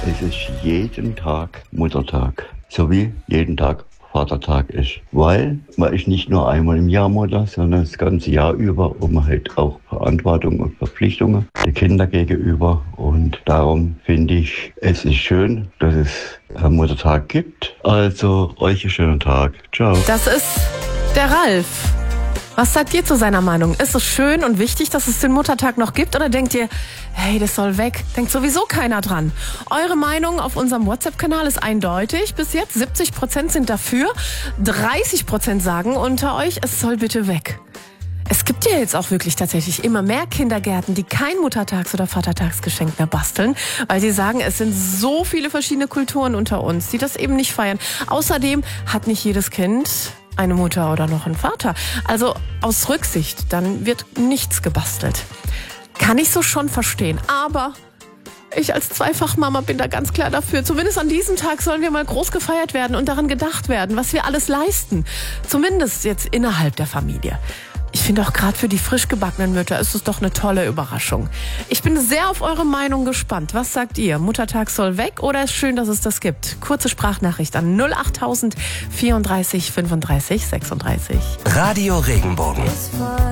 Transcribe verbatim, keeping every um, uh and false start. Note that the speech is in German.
Es ist jeden Tag Muttertag, so wie jeden Tag Vatertag ist. Weil man ist nicht nur einmal im Jahr Mutter, sondern das ganze Jahr über und man hat auch Verantwortung und Verpflichtungen den Kindern gegenüber. Und darum finde ich, es ist schön, dass es einen Muttertag gibt. Also euch einen schönen Tag. Ciao. Das ist der Ralf. Was sagt ihr zu seiner Meinung? Ist es schön und wichtig, dass es den Muttertag noch gibt? Oder denkt ihr, hey, das soll weg? Denkt sowieso keiner dran. Eure Meinung auf unserem WhatsApp-Kanal ist eindeutig. Bis jetzt siebzig Prozent sind dafür. dreißig Prozent sagen unter euch, es soll bitte weg. Es gibt ja jetzt auch wirklich tatsächlich immer mehr Kindergärten, die kein Muttertags- oder Vatertagsgeschenk mehr basteln, weil sie sagen, es sind so viele verschiedene Kulturen unter uns, die das eben nicht feiern. Außerdem hat nicht jedes Kind eine Mutter oder noch einen Vater. Also aus Rücksicht, dann wird nichts gebastelt. Kann ich so schon verstehen, aber ich als Zweifachmama bin da ganz klar dafür. Zumindest an diesem Tag sollen wir mal groß gefeiert werden und daran gedacht werden, was wir alles leisten. Zumindest jetzt innerhalb der Familie. Ich finde auch gerade für die frisch gebackenen Mütter ist es doch eine tolle Überraschung. Ich bin sehr auf eure Meinung gespannt. Was sagt ihr? Muttertag soll weg oder ist schön, dass es das gibt? Kurze Sprachnachricht an null achttausend vierunddreißig fünfunddreißig sechsunddreißig. Radio Regenbogen.